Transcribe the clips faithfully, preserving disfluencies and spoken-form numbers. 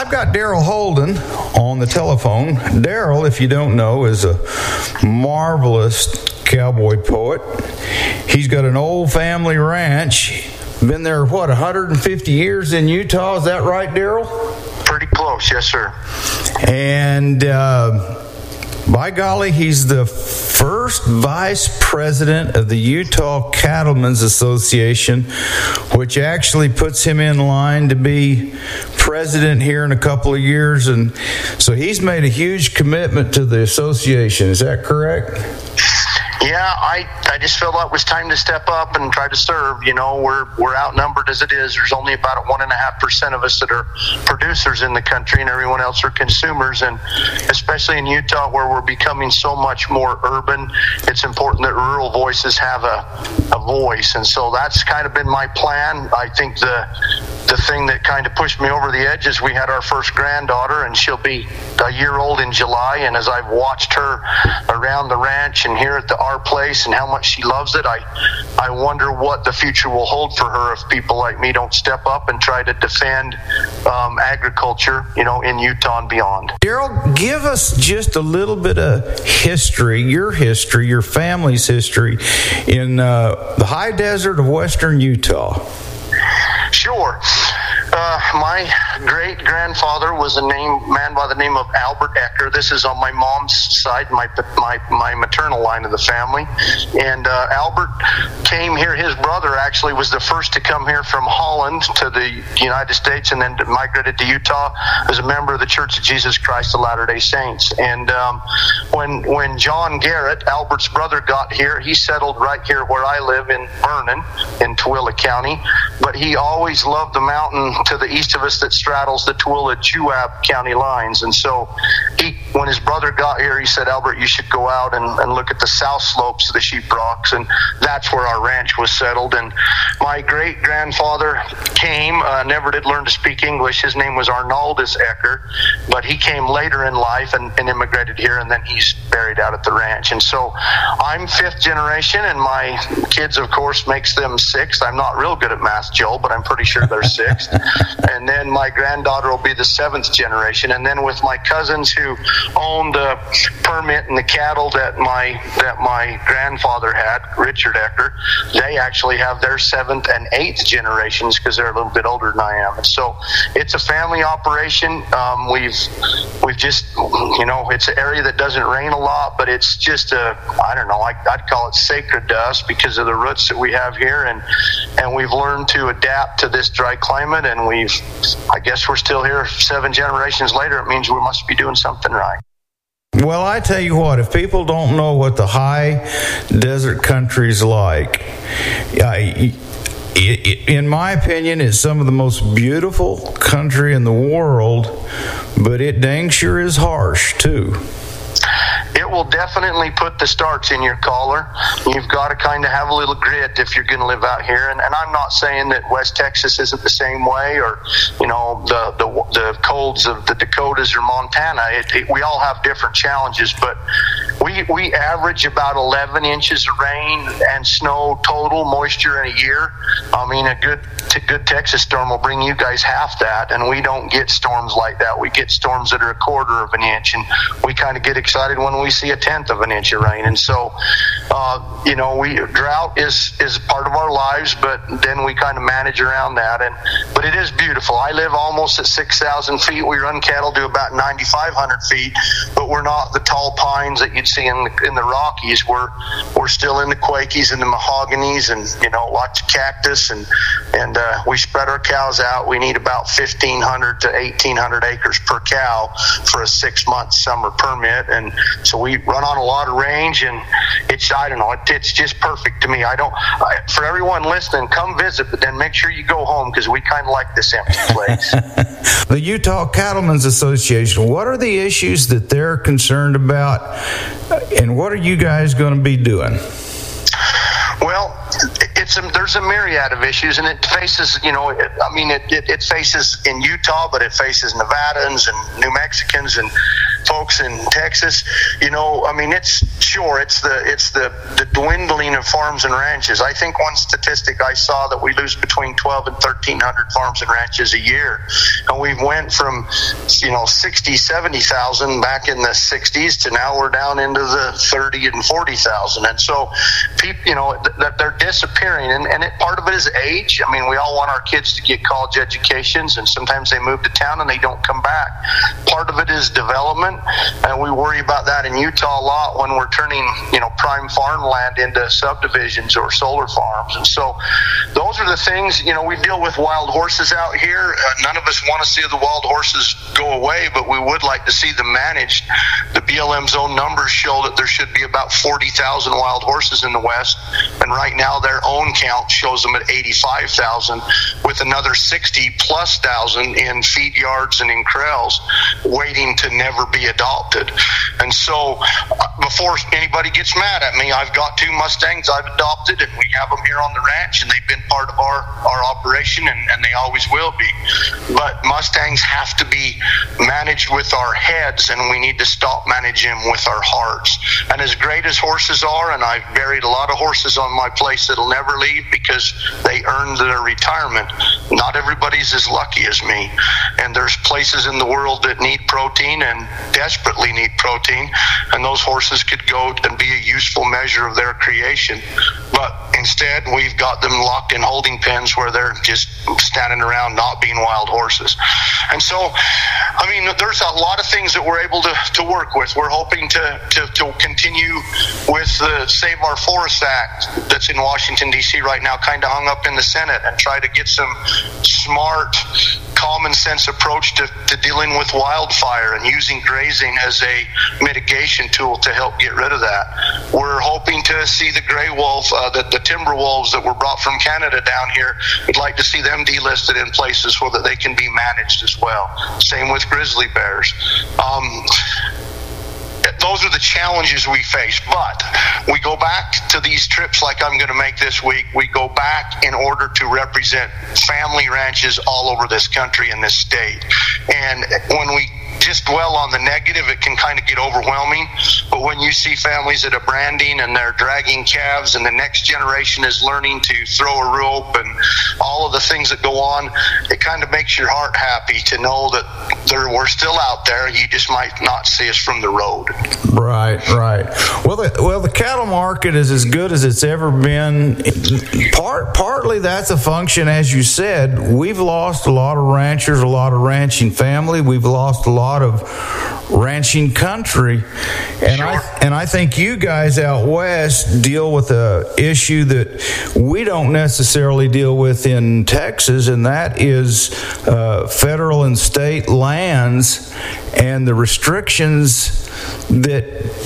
I've got Daryl Holden on the telephone. Daryl, if you don't know, is a marvelous cowboy poet. He's got an old family ranch. Been there, what, one hundred fifty years in Utah? Is that right, Daryl? Pretty close, yes, sir. And uh, by golly, he's the first vice president of the Utah Cattlemen's Association, which actually puts him in line to be president here in a couple of years. And so he's made a huge commitment to the association. Is that correct? Yeah, I, I just felt like it was time to step up and try to serve. You know, we're we're outnumbered as it is. There's only about one and a half percent of us that are producers in the country, and everyone else are consumers. And especially in Utah, where we're becoming so much more urban, it's important that rural voices have a, a voice. And so that's kind of been my plan. I think the the thing that kind of pushed me over the edge is we had our first granddaughter, and she'll be a year old in July. And as I've watched her around the ranch and here at the our place and how much she loves it, I I wonder what the future will hold for her if people like me don't step up and try to defend um, agriculture, you know, in Utah and beyond. Daryl, give us just a little bit of history, your history, your family's history in uh, the high desert of western Utah. Sure. Uh, my great-grandfather was a name, man by the name of Albert Ecker. This is on my mom's side, my my, my maternal line of the family. And uh, Albert came here. His brother actually was the first to come here from Holland to the United States and then migrated to Utah as a member of the Church of Jesus Christ of Latter-day Saints. And um, when when John Garrett, Albert's brother, got here, he settled right here where I live in Vernon in Tooele County. But he always loved the mountain to the east of us that straddles the Tooele-Juab County lines. And so he, when his brother got here, he said, Albert, you should go out and, and look at the south slopes of the Sheep Rocks. And that's where our ranch was settled. And my great-grandfather came, uh, never did learn to speak English. His name was Arnoldus Ecker, but he came later in life and, and immigrated here, and then he's buried out at the ranch. And so I'm fifth generation, and my kids, of course, makes them sixth. I'm not real good at math, Joel, but I'm pretty sure they're sixth. And then my granddaughter will be the seventh generation. And then with my cousins who own the permit and the cattle that my that my grandfather had, Richard Ecker, they actually have their seventh and eighth generations because they're a little bit older than I am. And so it's a family operation. Um, we've we've just, you know, it's an area that doesn't rain a lot, but it's just a, I don't know, I, I'd call it sacred to us because of the roots that we have here. And, and we've learned to adapt to this dry climate, and we've, I guess we're still here seven generations later. It means we must be doing something right. Well, I tell you what, if people don't know what the high desert country's like, I, in my opinion, it's some of the most beautiful country in the world, but it dang sure is harsh, too. It will definitely put the starch in your collar. You've got to kind of have a little grit if you're going to live out here. And, and I'm not saying that West Texas isn't the same way, or, you know, the the, the colds of the Dakotas or Montana. It, it, we all have different challenges, but we we average about eleven inches of rain and snow total moisture in a year. I mean, a good a good Texas storm will bring you guys half that, and we don't get storms like that. We get storms that are a quarter of an inch, and we kind of get excited when we see a tenth of an inch of rain. And so, uh, you know, we drought is is part of our lives, but then we kind of manage around that. And but it is beautiful. I live almost at six thousand feet. We run cattle to about ninety-five hundred feet, but we're not the tall pines that you'd see in the, in the Rockies. We're we're still in the Quakies and the mahoganies, and, you know, lots of cactus, and and uh, we spread our cows out. We need about fifteen hundred to eighteen hundred acres per cow for a six month summer permit, and so we run on a lot of range, and it's, I don't know, it, it's just perfect to me. I don't, I, for everyone listening, come visit, but then make sure you go home, because we kind of like this empty place. The Utah Cattlemen's Association, what are the issues that they're concerned about, and what are you guys going to be doing? Well, it's a, there's a myriad of issues, and it faces, you know, it, I mean, it, it, it faces in Utah, but it faces Nevadans and New Mexicans, and folks in Texas, you know, I mean, it's sure it's the it's the, the dwindling of farms and ranches. I think one statistic I saw that we lose between twelve and thirteen hundred farms and ranches a year, and we went from, you know, sixty, seventy thousand back in the sixties to now we're down into the thirty and forty thousand, and so people, you know, that they're disappearing, and, and it, part of it is age. I mean, we all want our kids to get college educations, and sometimes they move to town and they don't come back. Part of it is development, and we worry about that in Utah a lot when we're turning, you know, prime farmland into subdivisions or solar farms. And so those are the things, you know, we deal with wild horses out here. Uh, none of us want to see the wild horses go away, but we would like to see them managed. The B L M's own numbers show that there should be about forty thousand wild horses in the West, and right now their own count shows them at eighty-five thousand, with another sixty plus thousand in feed yards and in corrals waiting to never be adopted. And so uh, before anybody gets mad at me, I've got two Mustangs I've adopted, and we have them here on the ranch, and they've been part of our, our operation, and, and they always will be. But Mustangs have to be managed with our heads, and we need to stop managing them with our hearts. And as great as horses are, and I've buried a lot of horses on my place that'll never leave because they earned their retirement, not everybody's as lucky as me. And there's places in the world that need protein and desperately need protein, and those horses could go and be a useful measure of their creation. But instead, we've got them locked in holding pens where they're just standing around not being wild horses. And so, I mean, there's a lot of things that we're able to, to work with. We're hoping to, to, to continue with the Save Our Forest Act that's in Washington, D C right now, kind of hung up in the Senate, and try to get some smart, common sense approach to, to dealing with wildfire and using grazing as a mitigation tool to help get rid of that. We're hoping to see the gray wolf, uh, the, the timber wolves that were brought from Canada down here. We'd like to see them delisted in places so that they can be managed as well. Same with grizzly bears. Um, Those are the challenges we face, but we go back to these trips like I'm going to make this week. We go back in order to represent family ranches all over this country and this state. And when we just dwell on the negative, it can kind of get overwhelming. But when you see families that are branding and they're dragging calves, and the next generation is learning to throw a rope and all of the things that go on, it kind of makes your heart happy to know that there, we're still out there. You just might not see us from the road. Right, right. Well, the, well, the cattle market is as good as it's ever been. Part, partly that's a function, as you said, we've lost a lot of ranchers, a lot of ranching family. We've lost a lot of ranching country, and sure. I and I think you guys out west deal with a issue that we don't necessarily deal with in Texas, and that is uh, federal and state lands and the restrictions that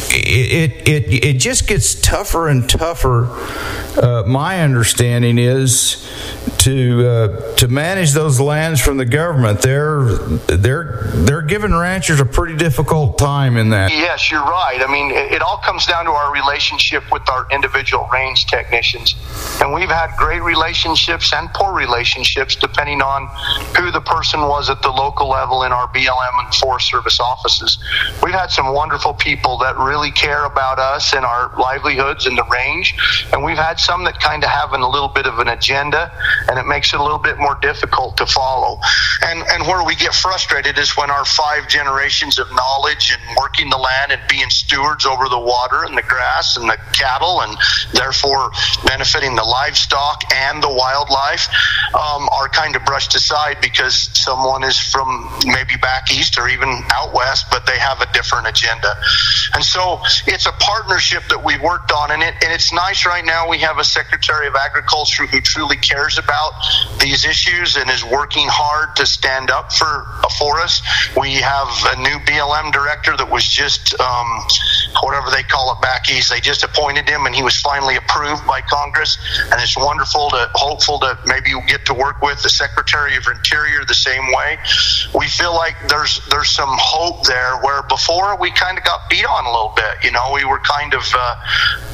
it it it just gets tougher and tougher. Uh, my understanding is to uh, to manage those lands from the government. They're they're they're giving ranchers a pretty difficult time in that. Yes, you're right. I mean, it, it all comes down to our relationship with our individual range technicians, and we've had great relationships and poor relationships depending on who the person was at the local level in our B L M and Forest Service offices. We've had some wonderful people that really care about us and our livelihoods in the range, and we've had some that kind of have an, a little bit of an agenda, and it makes it a little bit more difficult to follow. And and where we get frustrated is when our five generations of knowledge and working the land and being stewards over the water and the grass and the cattle, and therefore benefiting the livestock and the wildlife, um, are kind of brushed aside because someone is from maybe back east or even out west, but they have a different agenda. And so it's a partnership that we worked on, and it and it's nice right now we have a Secretary of Agriculture who truly cares about these issues and is working hard to stand up for for us. We have a new B L M director that was just um, whatever they call it back east. They just appointed him, and he was finally approved by Congress. And it's wonderful to hopeful to maybe we'll get to work with the Secretary of Interior the same way. We feel like there's there's some hope there where before we kind of got beat on a little bit. You know, we were kind of uh,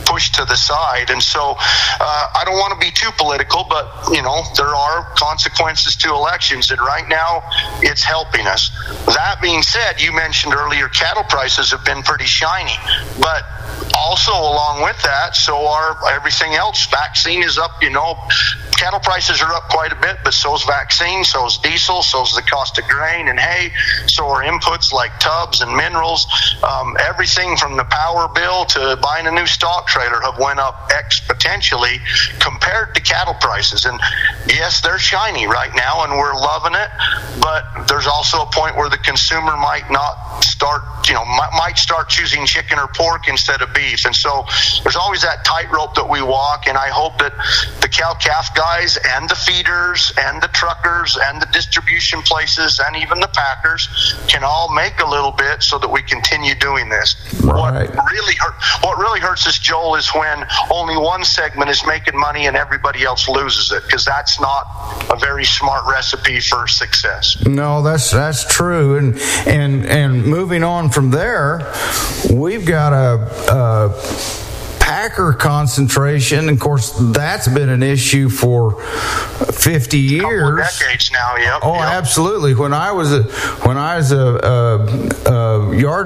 pushed to the side. And so uh, I don't want to be too political, but, you know, there are consequences to elections, and right now it's helping us. That being said, you mentioned earlier cattle prices have been pretty shiny, but also along with that, so are everything else. Vaccine is up, you know, cattle prices are up quite a bit, but so is vaccine, so is diesel, so is the cost of grain and hay, so are inputs like tubs and minerals. Um, everything from the power bill to buying a new stock trailer have went up exponentially compared to cattle prices. And yes, they're shiny right now and we're loving it, but there's also a point where the consumer might not start, you know, might, might start choosing chicken or pork instead of beef. And so there's always that tightrope that we walk, and I hope that the cow-calf guys and the feeders and the truckers and the distribution places and even the packers can all make a little bit so that we continue doing this. Right. What really hurt, what really hurts us, Joel, is when only one segment is making money and everybody else loses it, because that's not a very smart recipe for success. No, that's that's true. And and and moving on from there, we've got a, a packer concentration. Of course, that's been an issue for fifty years. Couple of decades now, yep. Oh, yep. Absolutely. When I was a when I was a, a, a yard